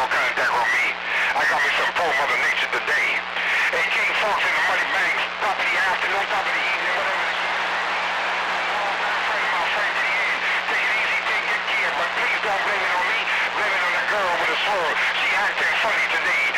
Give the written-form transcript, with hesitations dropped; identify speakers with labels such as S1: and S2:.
S1: no contact on me. I got me some pro Mother Nature today. Hey, King Fox in the money banks, top of the afternoon, top of the evening, whatever the my friend to the end. Take it easy, take good care, but please don't blame it on me. Blame it on the girl with the sword. She acting funny today.